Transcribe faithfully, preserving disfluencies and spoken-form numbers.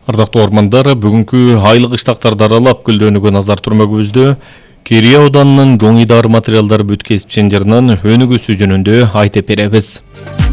Ардактуу ормандар, бүгүнкү айлык иштактарды аралап гүлдөнүүгө назар турмагыбызды Керия ауданынын Жоңидар материалдар бүт кесип ченжеринин өнүгүүсү жөнүндө айтып беребиз.